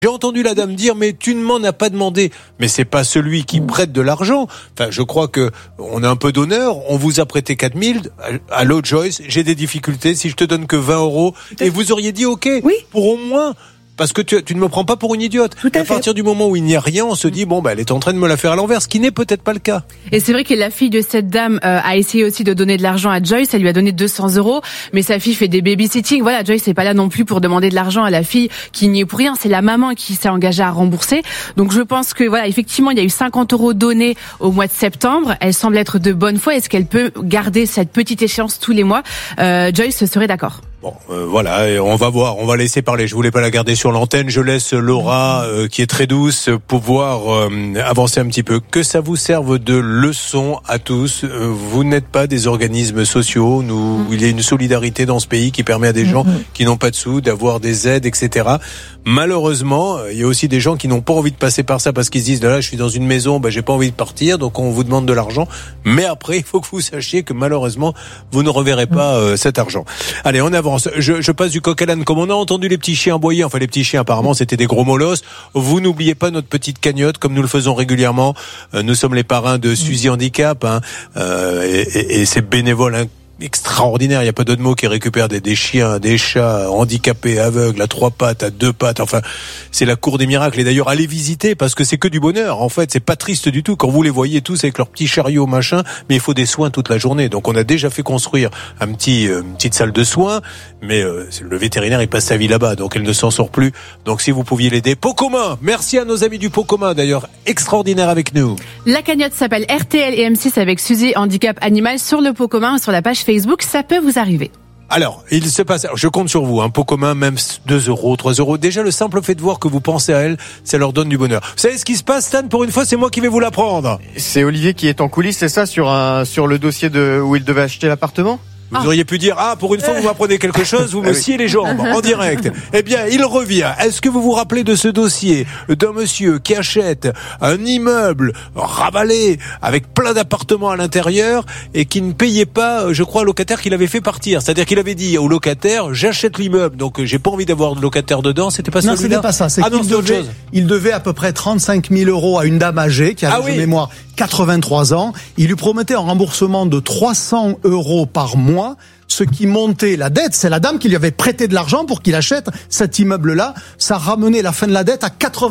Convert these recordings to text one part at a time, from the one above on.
J'ai entendu la dame dire, mais tu ne m'en as pas demandé. Mais c'est pas celui qui prête de l'argent. Enfin, je crois que on a un peu d'honneur. On vous a prêté 4 000. Allô, Joyce, j'ai des difficultés. Si je te donne que 20 €, et vous auriez dit OK. Oui. Pour au moins. Parce que tu ne me prends pas pour une idiote. Tout à fait. Partir du moment où il n'y a rien, on se dit, bon, elle est en train de me la faire à l'envers, ce qui n'est peut-être pas le cas. Et c'est vrai que la fille de cette dame a essayé aussi de donner de l'argent à Joyce. Elle lui a donné 200 €, mais sa fille fait des babysitting. Voilà, Joyce n'est pas là non plus pour demander de l'argent à la fille qui n'y est pour rien. C'est la maman qui s'est engagée à rembourser. Donc je pense que voilà, effectivement, il y a eu 50 € donnés au mois de septembre. Elle semble être de bonne foi. Est-ce qu'elle peut garder cette petite échéance tous les mois? Joyce serait d'accord. Bon, voilà, et on va voir, on va laisser parler. Je voulais pas la garder sur l'antenne. Je laisse Laura, qui est très douce, pouvoir avancer un petit peu. Que ça vous serve de leçon à tous. Vous n'êtes pas des organismes sociaux. Il y a une solidarité dans ce pays qui permet à des gens qui n'ont pas de sous d'avoir des aides, etc. Malheureusement, il y a aussi des gens qui n'ont pas envie de passer par ça parce qu'ils se disent là, je suis dans une maison, j'ai pas envie de partir, donc on vous demande de l'argent. Mais après, il faut que vous sachiez que malheureusement, vous ne reverrez pas cet argent. Allez, on avance. Je passe du coq à l'âne. Comme on a entendu les petits chiens aboyer, enfin les petits chiens apparemment c'était des gros molosses. Vous n'oubliez pas notre petite cagnotte comme nous le faisons régulièrement. Nous sommes les parrains de Suzy Handicap et c'est bénévole extraordinaire, il n'y a pas d'autre mot, qui récupère des chiens, des chats handicapés, aveugles, à 3 pattes, à 2 pattes, enfin, c'est la cour des miracles. Et d'ailleurs, allez visiter, parce que c'est que du bonheur, en fait, c'est pas triste du tout, quand vous les voyez tous avec leurs petits chariots, machin, mais il faut des soins toute la journée. Donc on a déjà fait construire une petite salle de soins, mais le vétérinaire, il passe sa vie là-bas, donc elle ne s'en sort plus. Donc si vous pouviez l'aider, Pot commun, merci à nos amis du Pot commun, d'ailleurs, extraordinaire avec nous. La cagnotte s'appelle RTL et M6 avec Suzy Handicap Animal sur le Pot commun, sur la page Facebook, ça peut vous arriver. Alors, il se passe, je compte sur vous, Pot commun, même 2 €, 3 €. Déjà, le simple fait de voir que vous pensez à elle, ça leur donne du bonheur. Vous savez ce qui se passe, Stan? Pour une fois, c'est moi qui vais vous l'apprendre. C'est Olivier qui est en coulisses, c'est ça, sur le dossier où il devait acheter l'appartement? Vous auriez pu dire, pour une fois, vous m'apprenez quelque chose, vous me sciez les jambes, en direct. Eh bien, il revient. Est-ce que vous vous rappelez de ce dossier d'un monsieur qui achète un immeuble ravalé avec plein d'appartements à l'intérieur et qui ne payait pas, je crois, au locataire qu'il avait fait partir. C'est-à-dire qu'il avait dit au locataire, j'achète l'immeuble, donc j'ai pas envie d'avoir de locataire dedans. C'était pas non, celui-là? Non, c'était pas ça. C'est il devait à peu près 35 000 € à une dame âgée qui avait de mémoire 83 ans. Il lui promettait un remboursement de 300 € par mois, ce qui montait la dette. C'est la dame qui lui avait prêté de l'argent pour qu'il achète cet immeuble-là. Ça ramenait la fin de la dette à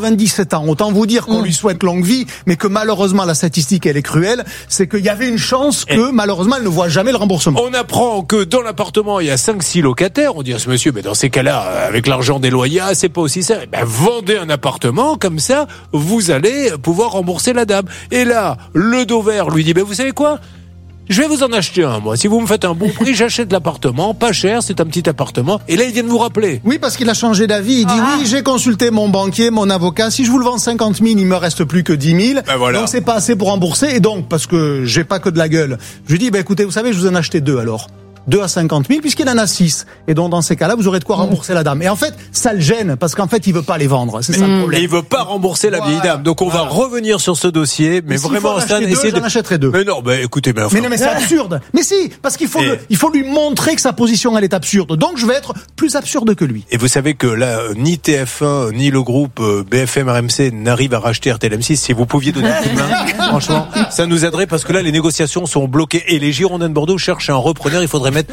97 ans. Autant vous dire qu'on lui souhaite longue vie, mais que malheureusement, la statistique, elle est cruelle. C'est qu'il y avait une chance que, malheureusement, elle ne voit jamais le remboursement. On apprend que dans l'appartement, il y a 5-6 locataires. On dit à ce monsieur, mais dans ces cas-là, avec l'argent des loyers, c'est pas aussi ça. Vendez un appartement, comme ça, vous allez pouvoir rembourser la dame. Et là, le dos vert lui dit, vous savez quoi? Je vais vous en acheter un, moi. Si vous me faites un bon prix, j'achète l'appartement. Pas cher, c'est un petit appartement. Et là, il vient de vous rappeler. Oui, parce qu'il a changé d'avis. Il dit, oui, j'ai consulté mon banquier, mon avocat. Si je vous le vends 50 000, il me reste plus que 10 000. Voilà. Donc, c'est pas assez pour rembourser. Et donc, parce que j'ai pas que de la gueule, je lui dis, écoutez, vous savez, je vous en ai acheté 2 alors. 2 à 50 000, puisqu'il en a 6. Et donc, dans ces cas-là, vous aurez de quoi rembourser la dame. Et en fait, ça le gêne, parce qu'en fait, il veut pas les vendre. C'est ça le problème. Et il veut pas rembourser la vieille dame. Donc, on va revenir sur ce dossier. Mais vraiment, Stan, essayez j'en achèterai 2. Mais non, écoutez, non, mais c'est absurde. Mais si, parce qu'il faut, il faut lui montrer que sa position, elle est absurde. Donc, je vais être plus absurde que lui. Et vous savez que là, ni TF1, ni le groupe BFM RMC n'arrivent à racheter RTL M6. Si vous pouviez donner un coup de main, franchement, ça nous aiderait parce que là, les négociations sont bloquées. Et les Girondins de Bordeaux cherchent un repreneur. Il faudrait mettre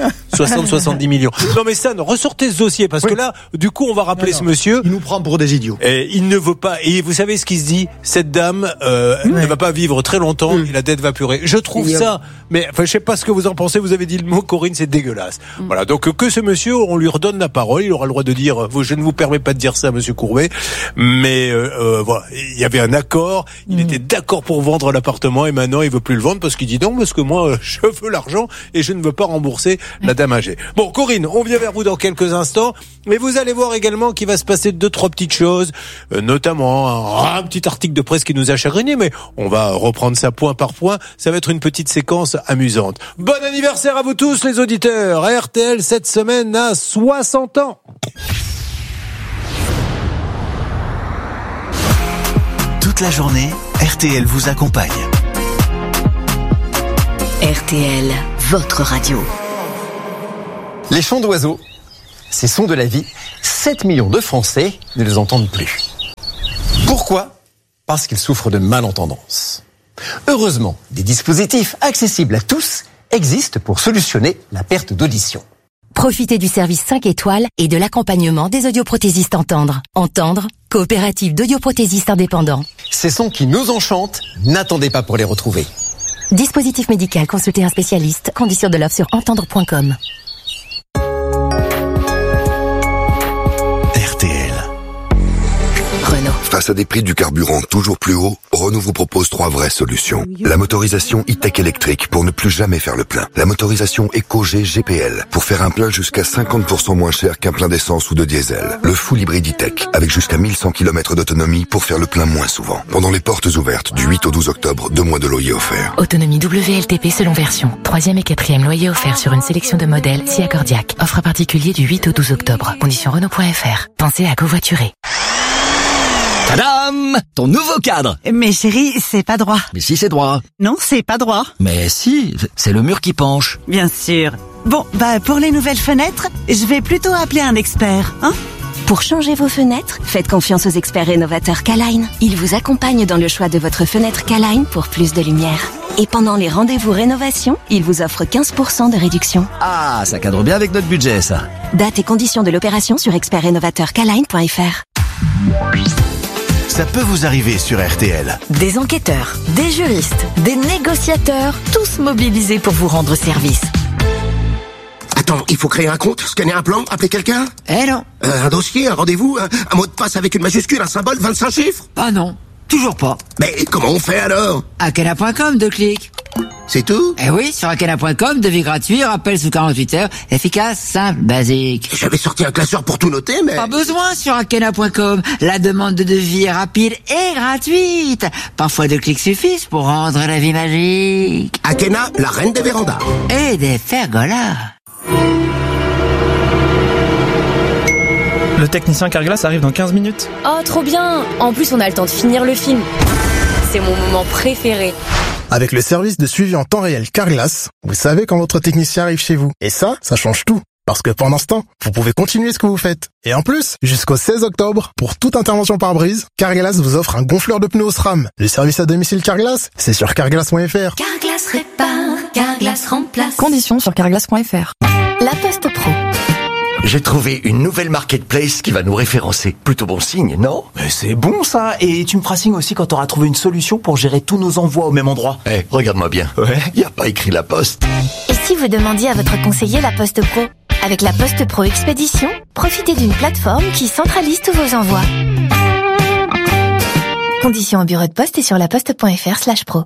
70 millions. Non mais Stan, ressortez ce dossier parce que là, du coup, on va rappeler ce monsieur. Il nous prend pour des idiots. Et il ne veut pas. Et vous savez ce qu'il se dit? Cette dame, elle ne va pas vivre très longtemps et la dette va purer. Je trouve ça. Mais je sais pas ce que vous en pensez. Vous avez dit le mot, Corinne, c'est dégueulasse. Voilà. Donc que ce monsieur, on lui redonne la parole. Il aura le droit de dire. Je ne vous permets pas de dire ça, monsieur Courbet. Mais voilà, il y avait un accord. Il était d'accord pour vendre l'appartement et maintenant il veut plus le vendre parce qu'il dit non parce que moi je veux l'argent et je ne veux pas rembourser la dame âgée. Bon, Corinne, on vient vers vous dans quelques instants, mais vous allez voir également qu'il va se passer 2-3 petites choses, notamment un petit article de presse qui nous a chagriné, mais on va reprendre ça point par point. Ça va être une petite séquence amusante. Bon anniversaire à vous tous, les auditeurs. RTL, cette semaine, a 60 ans. Toute la journée, RTL vous accompagne. RTL, votre radio. Les chants d'oiseaux, ces sons de la vie, 7 millions de Français ne les entendent plus. Pourquoi ? Parce qu'ils souffrent de malentendance. Heureusement, des dispositifs accessibles à tous existent pour solutionner la perte d'audition. Profitez du service 5 étoiles et de l'accompagnement des audioprothésistes Entendre. Entendre, coopérative d'audioprothésistes indépendants. Ces sons qui nous enchantent, n'attendez pas pour les retrouver. Dispositif médical, consultez un spécialiste. Conditions de l'offre sur entendre.com. RTL. Renault. Face à des prix du carburant toujours plus hauts, Renault vous propose 3 vraies solutions. La motorisation e-tech électrique pour ne plus jamais faire le plein. La motorisation EcoG GPL pour faire un plein jusqu'à 50% moins cher qu'un plein d'essence ou de diesel. Le full hybride e-tech avec jusqu'à 1100 km d'autonomie pour faire le plein moins souvent. Pendant les portes ouvertes du 8 au 12 octobre, 2 mois de loyer offerts. Autonomie WLTP selon version. 3e et 4e loyer offert sur une sélection de modèles si accordiaque. Offre particulier du 8 au 12 octobre. Conditions Renault.fr. Pensez à covoiturer. Tadam! Ton nouveau cadre! Mais chérie, c'est pas droit. Mais si, c'est droit. Non, c'est pas droit. Mais si, c'est le mur qui penche. Bien sûr. Bon, pour les nouvelles fenêtres, je vais plutôt appeler un expert, hein? Pour changer vos fenêtres, faites confiance aux experts rénovateurs K-Line. Ils vous accompagnent dans le choix de votre fenêtre K-Line pour plus de lumière. Et pendant les rendez-vous rénovation, ils vous offrent 15% de réduction. Ah, ça cadre bien avec notre budget, ça. Date et conditions de l'opération sur expertrénovateurkline.fr. Ça peut vous arriver sur RTL. Des enquêteurs, des juristes, des négociateurs, tous mobilisés pour vous rendre service. Attends, il faut créer un compte, scanner un plan, appeler quelqu'un ? Non. Un dossier, un rendez-vous, un mot de passe avec une majuscule, un symbole, 25 chiffres ? Ah non, toujours pas. Mais comment on fait alors ? Akena.com, 2 clics. C'est tout ? Eh oui, sur Akena.com, devis gratuit, rappel sous 48 heures, efficace, simple, basique. J'avais sorti un classeur pour tout noter, mais... Pas besoin sur Akena.com. La demande de devis est rapide et gratuite. Parfois 2 clics suffisent pour rendre la vie magique. Akena, la reine des vérandas. Et des pergolas. Le technicien Carglass arrive dans 15 minutes. Oh, trop bien! En plus, on a le temps de finir le film. C'est mon moment préféré. Avec le service de suivi en temps réel Carglass, vous savez quand votre technicien arrive chez vous. Et ça change tout. Parce que pendant ce temps, vous pouvez continuer ce que vous faites. Et en plus, jusqu'au 16 octobre, pour toute intervention pare-brise, Carglass vous offre un gonfleur de pneus au SRAM. Le service à domicile Carglass, c'est sur carglass.fr. Carglass répare, Carglass remplace. Conditions sur carglass.fr. La Poste Pro. J'ai trouvé une nouvelle marketplace qui va nous référencer. Plutôt bon signe, non? Mais c'est bon ça. Et tu me feras signe aussi quand t'auras trouvé une solution pour gérer tous nos envois au même endroit. Regarde-moi bien. Ouais. Y a pas écrit La Poste. Et si vous demandiez à votre conseiller La Poste Pro? Avec La Poste Pro Expédition, profitez d'une plateforme qui centralise tous vos envois. Conditions au bureau de poste et sur laposte.fr/pro.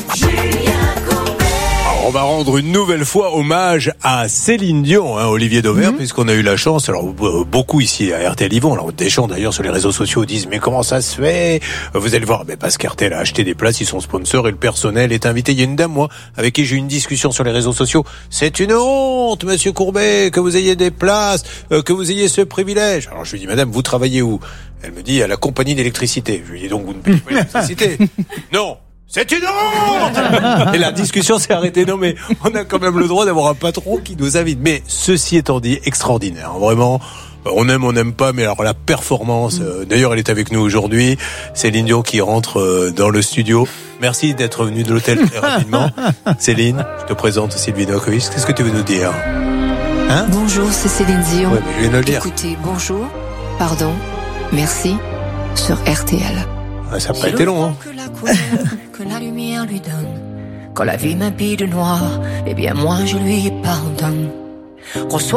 On va rendre une nouvelle fois hommage à Céline Dion, Olivier Dauvert, puisqu'on a eu la chance, alors beaucoup ici à RTL y vont, alors des gens d'ailleurs sur les réseaux sociaux disent mais comment ça se fait? Vous allez voir, mais parce qu'RTL a acheté des places, ils sont sponsors et le personnel est invité. Il y a une dame, moi, avec qui j'ai eu une discussion sur les réseaux sociaux. C'est une honte, monsieur Courbet, que vous ayez des places, que vous ayez ce privilège. Alors je lui dis, madame, vous travaillez où? Elle me dit à la compagnie d'électricité. Je lui dis donc vous ne payez pas l'électricité? Non. C'est une honte! Et la discussion s'est arrêtée. Non, mais on a quand même le droit d'avoir un patron qui nous invite. Mais ceci étant dit, extraordinaire. Vraiment, on aime, on n'aime pas, mais alors la performance. D'ailleurs, elle est avec nous aujourd'hui. Céline Dion qui rentre dans le studio. Merci d'être venue de l'hôtel très rapidement. Céline, je te présente Sylvie Novakovic. Qu'est-ce que tu veux nous dire? Bonjour, c'est Céline Dion. Ouais, mais je viens de le dire. Écoutez, bonjour, pardon, merci, sur RTL. Ça n'a pas été long, Que la lumière lui donne, quand la vie m'habille de noir, eh bien moi je lui pardonne. Reçois